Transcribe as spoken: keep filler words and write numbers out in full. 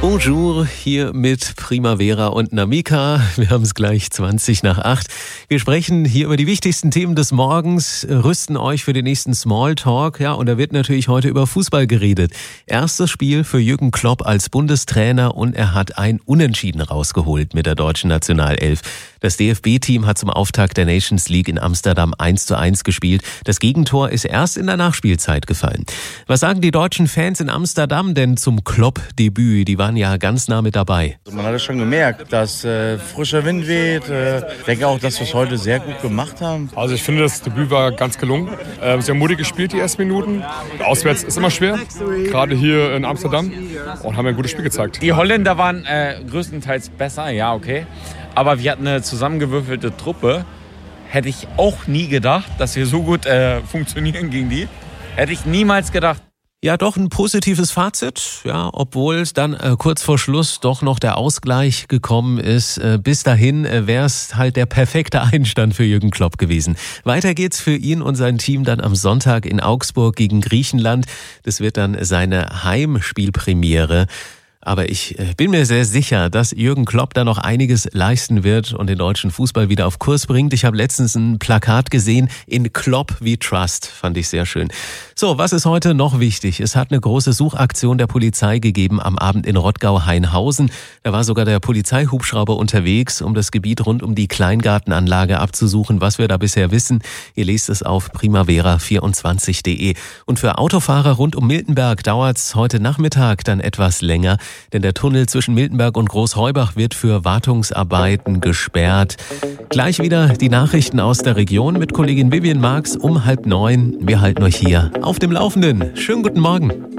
Bonjour, hier mit Primavera und Namika. Wir haben es gleich zwanzig nach acht. Wir sprechen hier über die wichtigsten Themen des Morgens, rüsten euch für den nächsten Smalltalk. Ja, und da wird natürlich heute über Fußball geredet. Erstes Spiel für Jürgen Klopp als Bundestrainer und er hat ein Unentschieden rausgeholt mit der deutschen Nationalelf. Das D F B-Team hat zum Auftakt der Nations League in Amsterdam eins zu eins gespielt. Das Gegentor ist erst in der Nachspielzeit gefallen. Was sagen die deutschen Fans in Amsterdam denn zum Klopp-Debüt? Die waren ja ganz nah mit dabei. Man hat es schon gemerkt, dass äh, frischer Wind weht. Äh, ich denke auch, dass wir es heute sehr gut gemacht haben. Also ich finde, das Debüt war ganz gelungen. Äh, sehr mutig gespielt die ersten Minuten. Auswärts ist immer schwer, gerade hier in Amsterdam. Und haben ein gutes Spiel gezeigt. Die Holländer waren äh, größtenteils besser, ja okay. Aber wir hatten eine zusammengewürfelte Truppe. Hätte ich auch nie gedacht, dass wir so gut äh, funktionieren gegen die. Hätte ich niemals gedacht. Ja, doch ein positives Fazit, ja, obwohl es dann äh, kurz vor Schluss doch noch der Ausgleich gekommen ist. Äh, bis dahin äh, wäre es halt der perfekte Einstand für Jürgen Klopp gewesen. Weiter geht's für ihn und sein Team dann am Sonntag in Augsburg gegen Griechenland. Das wird dann seine Heimspielpremiere. Aber ich bin mir sehr sicher, dass Jürgen Klopp da noch einiges leisten wird und den deutschen Fußball wieder auf Kurs bringt. Ich habe letztens ein Plakat gesehen, in Klopp we trust, fand ich sehr schön. So, was ist heute noch wichtig? Es hat eine große Suchaktion der Polizei gegeben am Abend in Rottgau-Hainhausen. Da war sogar der Polizeihubschrauber unterwegs, um das Gebiet rund um die Kleingartenanlage abzusuchen, was wir da bisher wissen. Ihr lest es auf primavera vierundzwanzig punkt de. Und für Autofahrer rund um Miltenberg dauert es heute Nachmittag dann etwas länger. Denn der Tunnel zwischen Miltenberg und Großheubach wird für Wartungsarbeiten gesperrt. Gleich wieder die Nachrichten aus der Region mit Kollegin Vivian Marx um halb neun. Wir halten euch hier auf dem Laufenden. Schönen guten Morgen.